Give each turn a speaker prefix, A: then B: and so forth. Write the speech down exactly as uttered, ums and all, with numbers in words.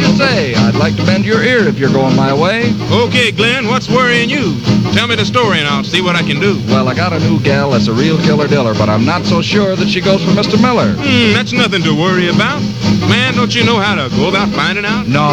A: you say? I'd like to bend your ear if you're going my way.
B: Okay, Glenn, what's worrying you? Tell me the story and I'll see what I can do.
A: Well, I got a new gal that's a real killer diller, but I'm not so sure that she goes for Mister Miller.
B: Hmm, that's nothing to worry about. Man, don't you know how to go about finding out?
A: No.